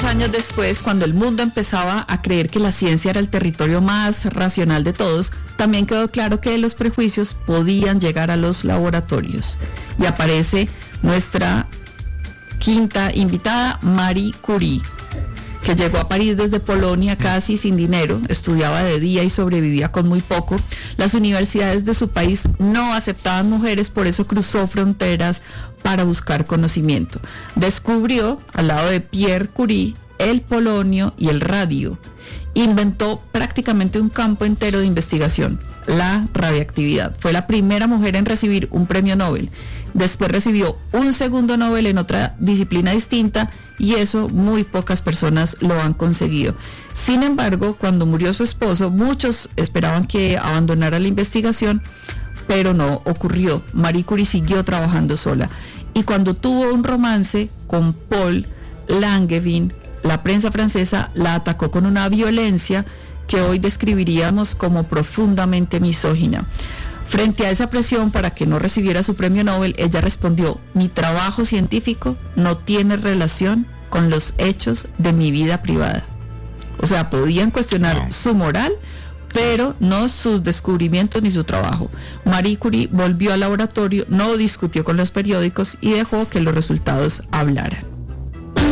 años después, cuando el mundo empezaba a creer que la ciencia era el territorio más racional de todos, también quedó claro que los prejuicios podían llegar a los laboratorios. Y aparece nuestra quinta invitada, Marie Curie, que llegó a París desde Polonia casi sin dinero, estudiaba de día y sobrevivía con muy poco. Las universidades de su país no aceptaban mujeres, por eso cruzó fronteras para buscar conocimiento. Descubrió, al lado de Pierre Curie, el polonio y el radio. Inventó prácticamente un campo entero de investigación, la radiactividad. Fue la primera mujer en recibir un premio Nobel. Después recibió un segundo Nobel en otra disciplina distinta, y eso muy pocas personas lo han conseguido. Sin embargo, cuando murió su esposo, muchos esperaban que abandonara la investigación, pero no ocurrió. Marie Curie siguió trabajando sola, y cuando tuvo un romance con Paul Langevin, la prensa francesa la atacó con una violencia que hoy describiríamos como profundamente misógina. Frente a esa presión para que no recibiera su premio Nobel, ella respondió: mi trabajo científico no tiene relación con los hechos de mi vida privada. O sea, podían cuestionar su moral, pero no sus descubrimientos ni su trabajo. Marie Curie volvió al laboratorio, no discutió con los periódicos y dejó que los resultados hablaran.